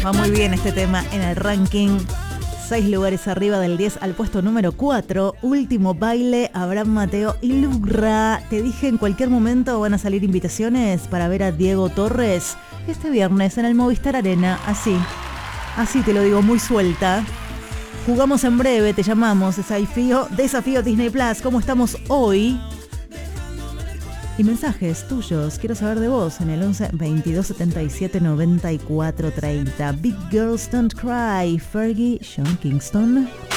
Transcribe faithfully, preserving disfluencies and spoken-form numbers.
Va muy bien este tema en el ranking. Seis lugares arriba del diez al puesto número cuatro. Último baile, Abraham Mateo y Lugra. Te dije, en cualquier momento van a salir invitaciones para ver a Diego Torres este viernes en el Movistar Arena. Así, así te lo digo, muy suelta. Jugamos en breve, te llamamos. Desafío, desafío Disney Plus. ¿Cómo estamos hoy? Y mensajes tuyos, quiero saber de vos en el once veintidós setenta y siete noventa y cuatro treinta. Big Girls Don't Cry, Fergie, Sean Kingston.